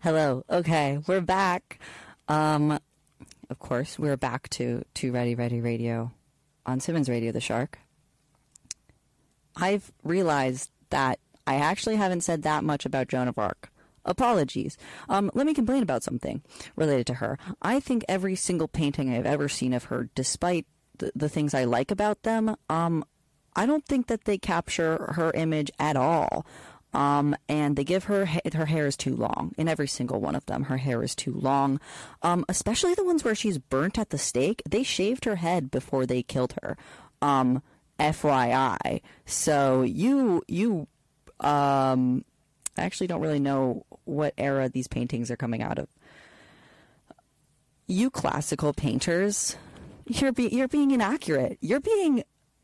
Hello. Okay, we're back. Of course, we're back to Ready Ready Radio on Simmons Radio, the Shark. I've realized that I actually haven't said that much about Joan of Arc. Apologies. Let me complain about something related to her. I think every single painting I've ever seen of her, despite the things I like about them, I don't think that they capture her image at all. And they give her hair is too long. In every single one of them, her hair is too long. Especially the ones where she's burnt at the stake. They shaved her head before they killed her. FYI. So I actually don't really know what era these paintings are coming out of. You classical painters, you're being inaccurate. You're being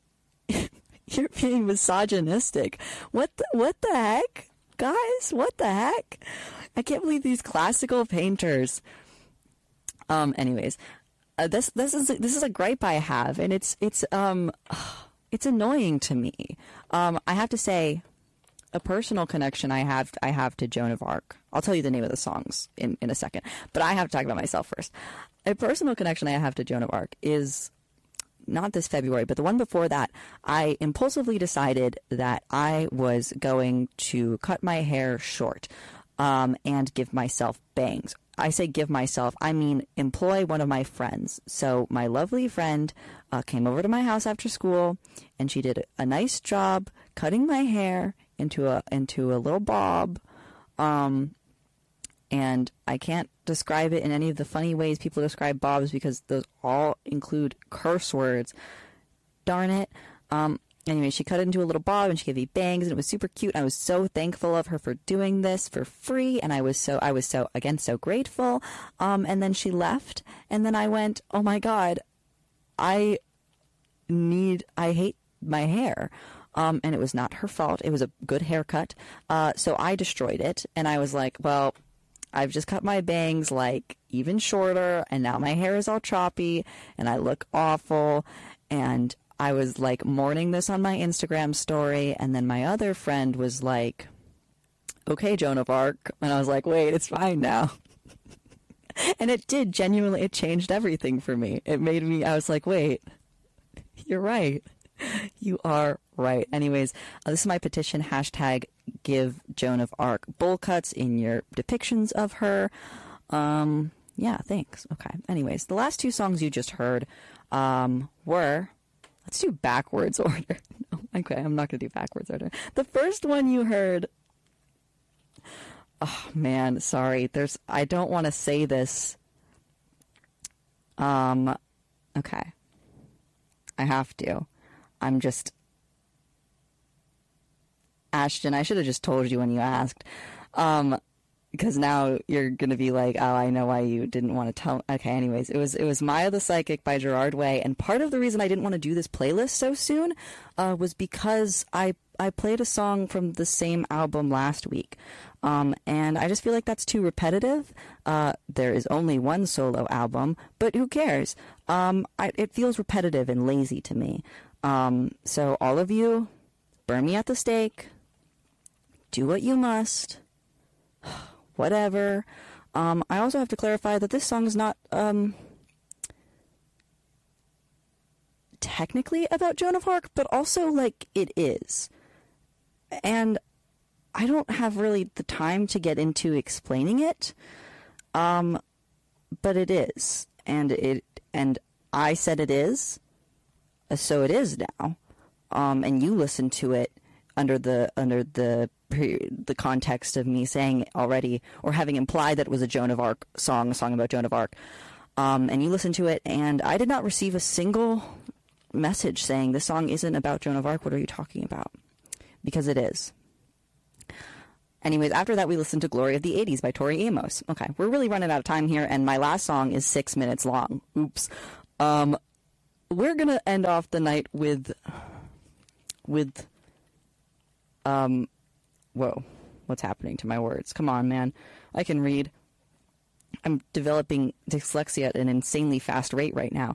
misogynistic. What the heck? Guys, what the heck? I can't believe these classical painters. Anyways, this is a gripe I have, and it's annoying to me. I have to say, a personal connection I have to Joan of Arc. I'll tell you the name of the songs in a second, but I have to talk about myself first. A personal connection I have to Joan of Arc is not this February, but the one before that. I impulsively decided that I was going to cut my hair short and give myself bangs. I say give myself, I mean employ one of my friends. So my lovely friend came over to my house after school, and she did a nice job cutting my hair into a little bob. And I can't describe it in any of the funny ways people describe bobs because those all include curse words. Darn it. Anyway, she cut it into a little bob and she gave me bangs, and it was super cute. I was so thankful of her for doing this for free, and I was so again so grateful. And then she left, and then I went, oh my God, I hate my hair. And it was not her fault. It was a good haircut. So I destroyed it, and I was like, well, I've just cut my bangs like even shorter, and now my hair is all choppy and I look awful. And I was like mourning this on my Instagram story, and then my other friend was like, okay, Joan of Arc. And I was like, wait, it's fine now. And it did genuinely, it changed everything for me. It made me, I was like, wait, you're right. You are right. Anyways, this is my petition. # give Joan of Arc bowl cuts in your depictions of her. Yeah, thanks. Okay. Anyways, the last two songs you just heard were, let's do backwards order. No, okay, I'm not going to do backwards order. The first one you heard, oh man, sorry. I don't want to say this. Okay. I have to. Ashton, I should have just told you when you asked. Because now you're going to be like, oh, I know why you didn't want to tell. Okay, anyways, it was Maya the Psychic by Gerard Way. And part of the reason I didn't want to do this playlist so soon was because I played a song from the same album last week. And I just feel like that's too repetitive. There is only one solo album, but who cares? It feels repetitive and lazy to me. So all of you, burn me at the stake. Do what you must. Whatever. I also have to clarify that this song is not technically about Joan of Arc, but also like it is. And I don't have really the time to get into explaining it. But it is. And I said it is. So it is now. And you listen to it under the context of me saying already, or having implied that it was a Joan of Arc song, a song about Joan of Arc. And you listen to it, and I did not receive a single message saying this song isn't about Joan of Arc. What are you talking about? Because it is. Anyways, after that, we listened to Glory of the 80s by Tori Amos. Okay, we're really running out of time here, and my last song is 6 minutes long. Oops. We're going to end off the night with whoa, what's happening to my words? Come on, man. I can read. I'm developing dyslexia at an insanely fast rate right now.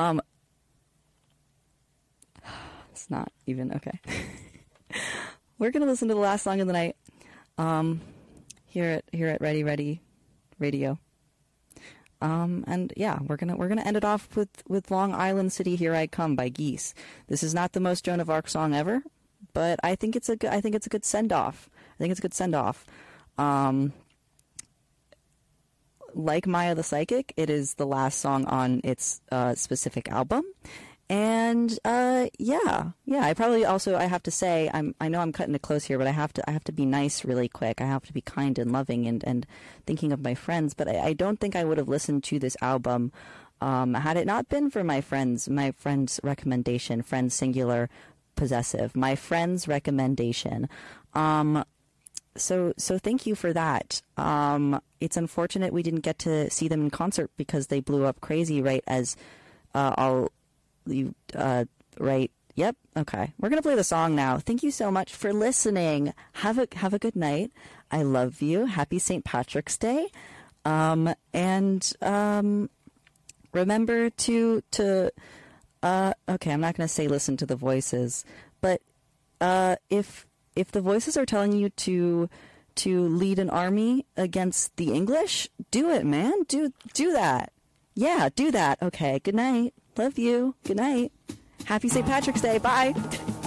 It's not even, okay. We're going to listen to the last song of the night here at Ready Ready radio. And yeah, we're gonna end it off with Long Island City, Here I Come by Geese. This is not the most Joan of Arc song ever, but I think it's a good send off. Like Maya the Psychic, it is the last song on its specific album. And yeah, I probably also, I have to say, I know I'm cutting it close here, but I have to be nice really quick. I have to be kind and loving and thinking of my friends. But I don't think I would have listened to this album had it not been for my friend's recommendation, friends singular possessive, my friend's recommendation. So thank you for that. It's unfortunate we didn't get to see them in concert because they blew up crazy right as right. Yep. Okay. We're going to play the song now. Thank you so much for listening. Have a good night. I love you. Happy St. Patrick's Day. And remember to okay, I'm not going to say listen to the voices, but if the voices are telling you to lead an army against the English, do it, man. Do that. Yeah, do that. Okay. Good night. Love you. Good night. Happy St. Patrick's Day. Bye.